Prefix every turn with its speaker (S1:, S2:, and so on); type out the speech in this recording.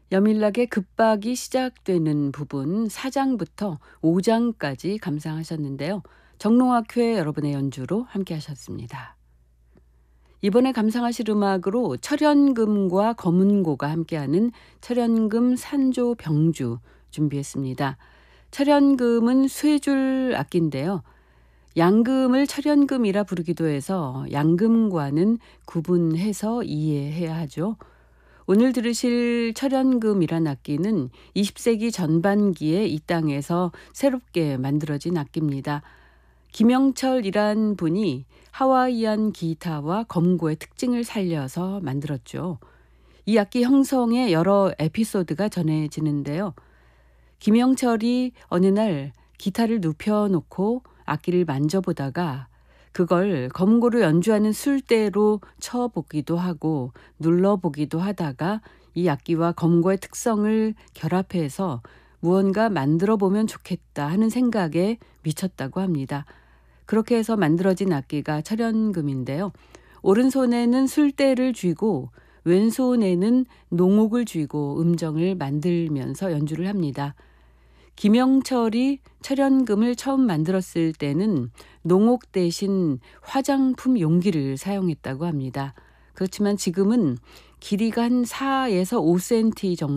S1: 여밀하게 급박이 시작되는 부분 4장부터 5장까지 감상하셨는데요. 정롱학회 여러분의 연주로 함께 하셨습니다. 이번에 감상하실 음악으로 철연금과 검은고가 함께하는 철연금 산조 병주 준비했습니다. 철연금은 쇠줄 악기인데요. 양금을 철연금이라 부르기도 해서 양금과는 구분해서 이해해야 하죠. 오늘 들으실 철연금이란 악기는 20세기 전반기에 이 땅에서 새롭게 만들어진 악기입니다. 김영철이란 분이 하와이안 기타와 검고의 특징을 살려서 만들었죠. 이 악기 형성의 여러 에피소드가 전해지는데요. 김영철이 어느 날 기타를 눕혀놓고 악기를 만져보다가 그걸 검고로 연주하는 술대로 쳐보기도 하고 눌러보기도 하다가 이 악기와 검고의 특성을 결합해서 무언가 만들어보면 좋겠다 하는 생각에 미쳤다고 합니다. 그렇게 해서 만들어진 악기가 철연금인데요. 오른손에는 술대를 쥐고 왼손에는 농옥을 쥐고 음정을 만들면서 연주를 합니다. 김영철이 철연금을 처음 만들었을 때는 농옥 대신 화장품 용기를 사용했다고 합니다. 그렇지만 지금은 길이가 한 4에서 5cm 정도